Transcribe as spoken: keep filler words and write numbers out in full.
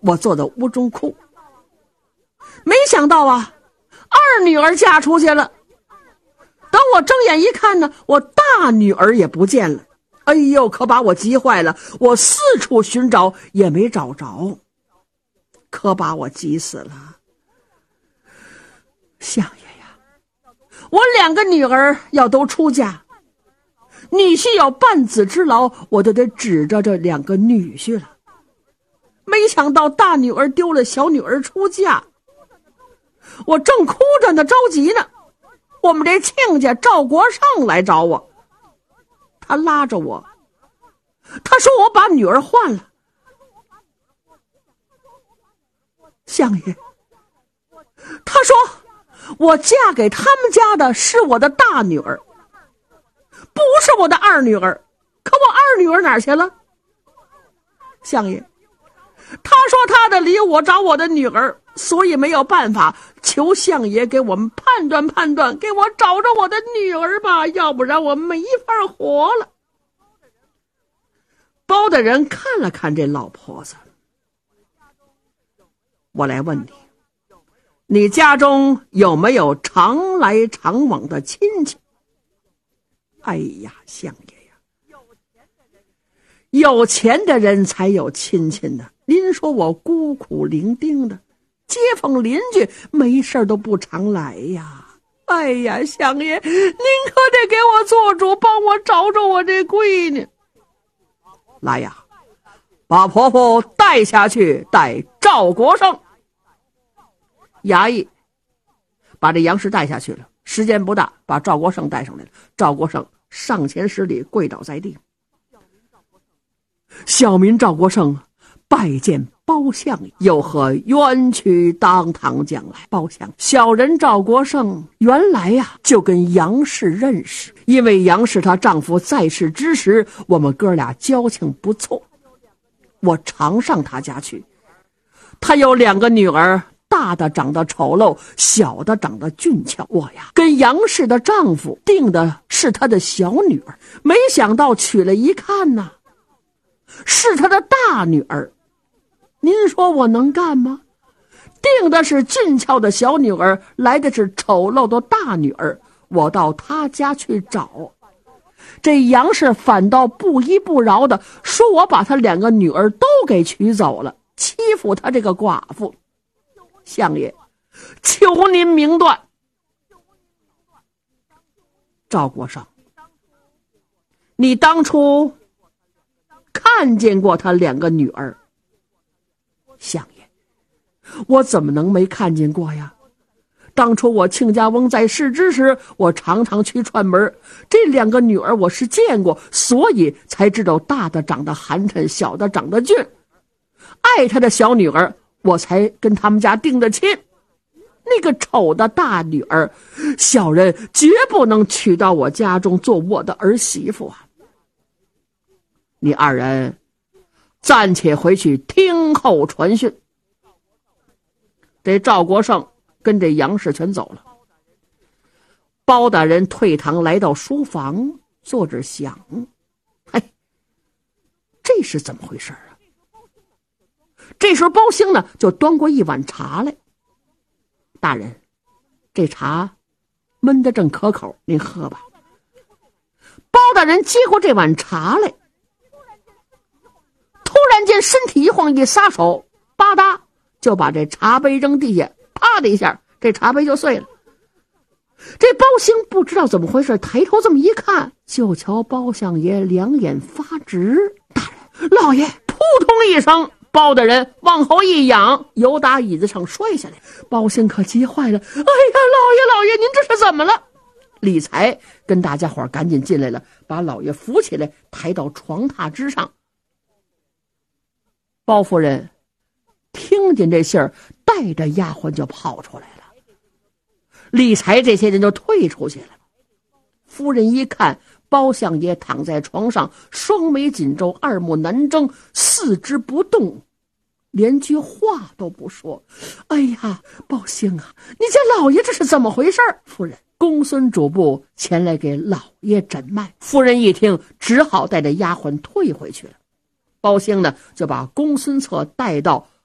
我坐在屋中哭。没想到啊，二女儿嫁出去了。等我睁眼一看呢，我大女儿也不见了。哎呦，可把我急坏了，我四处寻找也没找着，可把我急死了。相爷呀，我两个女儿要都出嫁，女婿有半子之劳，我就得指着这两个女婿了。没想到大女儿丢了，小女儿出嫁，我正哭着呢，着急呢，我们这亲家赵国胜来找我，他拉着我，他说我把女儿换了。相爷，他说我嫁给他们家的是我的大女儿，不是我的二女儿，可我二女儿哪儿去了？相爷，他说他的离我找我的女儿，所以没有办法，求相爷给我们判断判断，给我找着我的女儿吧，要不然我没法活了。包大人看了看这老婆子，我来问你，你家中有没有常来常往的亲戚？哎呀，相爷呀，有钱的人才有亲戚呢。您说我孤苦伶仃的，街坊邻居没事都不常来呀。哎呀，相爷，您可得给我做主，帮我找找我这闺女。来呀，把婆婆带下去，带赵国胜。衙役把这杨氏带下去了，时间不大，把赵国胜带上来了。赵国胜上前施礼，跪倒在地。小民赵国胜拜见包相爷，有何冤屈当堂讲来。包相，小人赵国胜原来呀、啊、就跟杨氏认识，因为杨氏她丈夫在世之时，我们哥俩交情不错，我常上他家去。他有两个女儿，大的长得丑陋，小的长得俊俏。我呀跟杨氏的丈夫定的是他的小女儿，没想到娶了一看呢，是他的大女儿。您说我能干吗？定的是俊俏的小女儿，来的是丑陋的大女儿，我到他家去找。这杨氏反倒不依不饶的说我把他两个女儿都给娶走了，欺负他这个寡妇。相爷，求您明断。赵国胜，你当初看见过他两个女儿？相爷，我怎么能没看见过呀？当初我亲家翁在世之时，我常常去串门，这两个女儿我是见过，所以才知道大的长得寒碜，小的长得俊。爱他的小女儿，我才跟他们家定的亲。那个丑的大女儿，小人绝不能娶到我家中做我的儿媳妇啊！你二人暂且回去听候传讯。这赵国胜跟这杨氏全走了。包大人退堂来到书房，坐着想，哎，这是怎么回事啊？这时候包兴呢就端过一碗茶来。大人，这茶闷得正可口，您喝吧。包大人接过这碗茶来，突然间身体一晃，一撒手，吧嗒就把这茶杯扔地下，啪的一下，这茶杯就碎了。这包兴不知道怎么回事，抬头这么一看，就瞧包相爷两眼发直。大人，老爷！扑通一声，包大人往后一仰，由打椅子上摔下来。包兴可急坏了，哎呀，老爷老爷，您这是怎么了？李才跟大家伙赶紧进来了，把老爷扶起来，抬到床榻之上。包夫人听见这信儿，带着丫鬟就跑出来了。李才这些人就退出去了。夫人一看包相爷躺在床上，双眉紧皱，二目难睁，四肢不动，连句话都不说。哎呀，包兴啊，你家老爷这是怎么回事？夫人，公孙主簿前来给老爷诊脉。夫人一听，只好带着丫鬟退回去了。包兴呢，就把公孙策带到